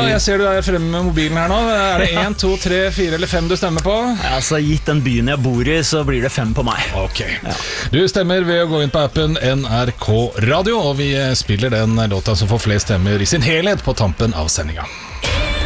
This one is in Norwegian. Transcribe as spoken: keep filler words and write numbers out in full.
jeg ser du er fremme med mobilen her nå. Er det en, to, tre, fire eller fem du stemmer på? Ja, altså, gitt den byen jeg bor i, så blir det fem på meg. Ok. Du stemmer ved å gå inn på appen N R K Radio, og vi spiller den låta som får flest stemmer i sin helhet på tampen av sendinga.